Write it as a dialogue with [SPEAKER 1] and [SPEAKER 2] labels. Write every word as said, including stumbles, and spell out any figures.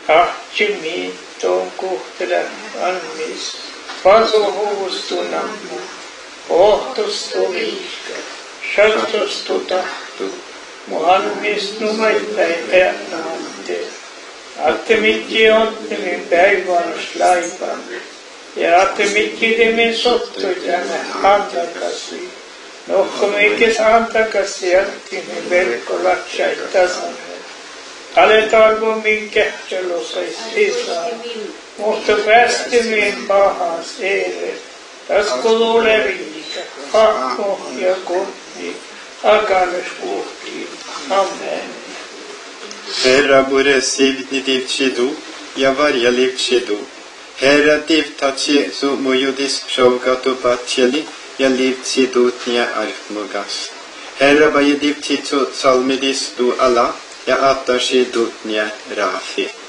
[SPEAKER 1] ahchimi ton kuhtelan anmis, pasohuvustunammu, ohtosto viikka, shattosto tahtu, muhannisnumaittain eannaatte, attemitki ottemin päivänus laipan, ja attemitki demin sottojana antakasi, nohkomikes antakasi attimin verkkolakshai tasan. Aletaan minkä sellosais isää, mutta päästimin pahas eere, tasko riikä, hahmo ja kunni, aganes kuhti. Amen.
[SPEAKER 2] Herra vore sivni divchidu, ja varja livchidu. Herra divtachi su mujudis pshogatu patcheli, ja livchidutnia arfmugas. Herra vaje divchitu salmidis du ala, ja attashi dutnia rafi.